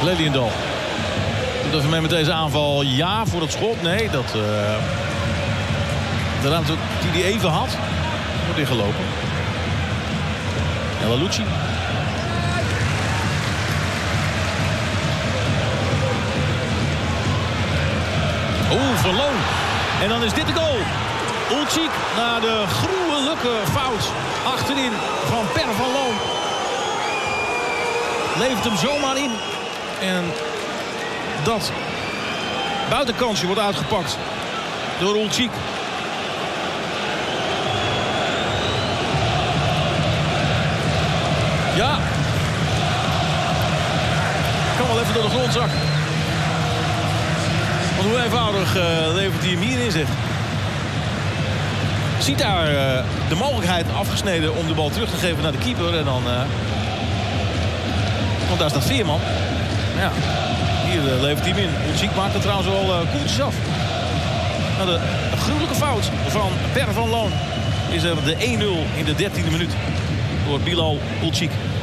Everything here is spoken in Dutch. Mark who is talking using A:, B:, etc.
A: Leliendal. Doet even mee met deze aanval. Ja, voor het schot. Nee, dat... de ruimte die hij even had, wordt ingelopen. El Alouchi. Van Loon. En dan is dit de goal. Ulcik na de gruwelijke fout achterin van Per van Loon. Levert hem zomaar in. En dat buitenkansje wordt uitgepakt door Ulcik. Ja. Kan wel even door de grond zakken. Want hoe eenvoudig levert hij hem hierin, zeg. Ziet daar de mogelijkheid afgesneden om de bal terug te geven naar de keeper. En dan... want daar staat Veerman. Ja, hier levert hij hem in. Ulcik maakt het trouwens wel koeltjes af. Nou, de gruwelijke fout van Per van Loon is er de 1-0 in de 13e minuut. Door Bilal Ulcik.